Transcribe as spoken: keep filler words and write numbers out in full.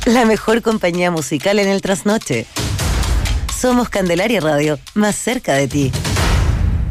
la mejor compañía musical en el trasnoche. Somos Candelaria Radio, más cerca de ti.